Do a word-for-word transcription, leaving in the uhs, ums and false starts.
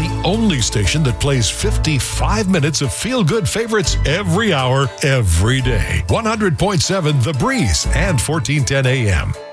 the only station that plays fifty-five minutes of feel-good favorites every hour, every day. one hundred point seven The Breeze and fourteen ten A M.